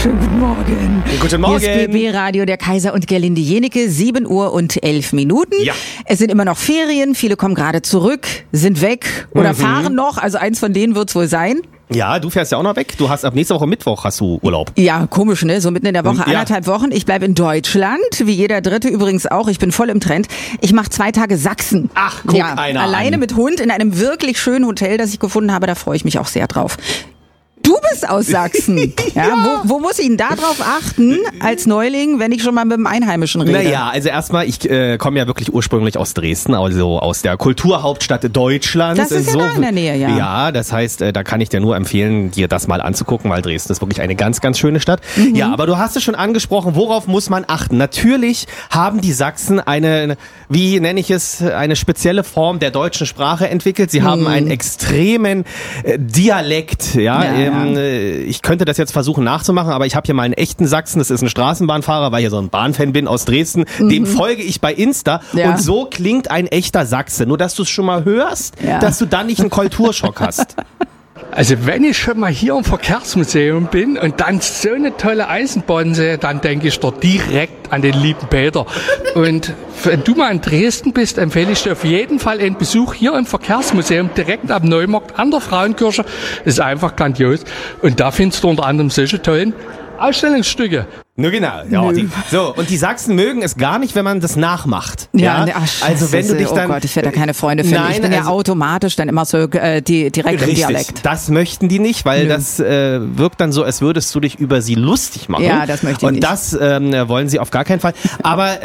Schönen guten Morgen. Guten Morgen. Hier ist BB Radio, der Kaiser und Gerlinde Jenecke, 7 Uhr und 11 Minuten. Ja. Es sind immer noch Ferien, viele kommen gerade zurück, sind weg oder fahren noch, also eins von denen wird's wohl sein. Ja, du fährst ja auch noch weg. Du hast ab nächste Woche Mittwoch hast du Urlaub. Ja, komisch, ne? So mitten in der Woche, Ja. 1,5 Wochen. Ich bleibe in Deutschland, wie jeder Dritte übrigens auch. Ich bin voll im Trend. Ich mache 2 Tage Sachsen. Ach, guck ja, einer alleine an. mit Hund in einem wirklich schönen Hotel, das ich gefunden habe. Da freue ich mich auch sehr drauf. Du bist aus Sachsen. Ja. Wo muss ich denn da drauf achten als Neuling, wenn ich schon mal mit dem Einheimischen rede? Naja, also erstmal, ich komme ja wirklich ursprünglich aus Dresden, also aus der Kulturhauptstadt Deutschlands. Das ist ja da in der Nähe, ja. Ja, das heißt, da kann ich dir nur empfehlen, dir das mal anzugucken, weil Dresden ist wirklich eine ganz, ganz schöne Stadt. Ja, aber du hast es schon angesprochen, worauf muss man achten? Natürlich haben die Sachsen eine, wie nenne ich es, eine spezielle Form der deutschen Sprache entwickelt. Sie haben einen extremen Dialekt, ja. Ich könnte das jetzt versuchen nachzumachen, aber ich habe hier mal einen echten Sachsen, das ist ein Straßenbahnfahrer, weil ich ja so ein Bahnfan bin aus Dresden, dem folge ich bei Insta und so klingt ein echter Sachse. Nur, dass du es schon mal hörst, dass du dann nicht einen Kulturschock hast. Also wenn ich schon mal hier im Verkehrsmuseum bin und dann so eine tolle Eisenbahn sehe, dann denke ich dort direkt an den lieben Peter. Und wenn du mal in Dresden bist, empfehle ich dir auf jeden Fall einen Besuch hier im Verkehrsmuseum direkt am Neumarkt an der Frauenkirche. Ist einfach grandios. Und da findest du unter anderem solche tollen Ausstellungsstücke. Nur genau. Ja, und die Sachsen mögen es gar nicht, wenn man das nachmacht. Ja, Ja? ach, Scheiße, also wenn du dich dann, oh Gott, ich werde da keine Freunde finden. Nein, ich bin ja also- automatisch dann immer so direkt im Richtig, Dialekt. das möchten die nicht, weil das wirkt dann so, als würdest du dich über sie lustig machen. Ja, das möchte ich und nicht. das wollen sie auf gar keinen Fall. Aber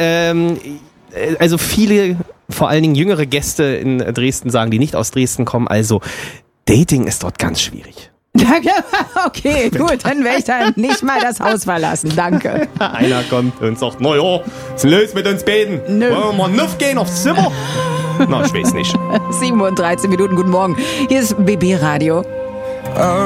also viele, vor allen Dingen jüngere Gäste in Dresden sagen, die nicht aus Dresden kommen, also Dating ist dort ganz schwierig. Okay, gut, dann werde ich dann nicht mal das Haus verlassen. Danke. Einer kommt und sagt, na ja, was ist denn los mit uns beiden? Nö. Wollen wir mal nuff gehen aufs Zimmer? Na, ich weiß nicht. 7 und 13 Minuten, guten Morgen. Hier ist BB Radio.